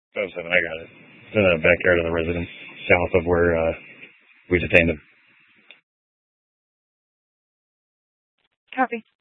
Oh, 7, I got it. It's in the backyard of the residence, south of where we detained him. Copy.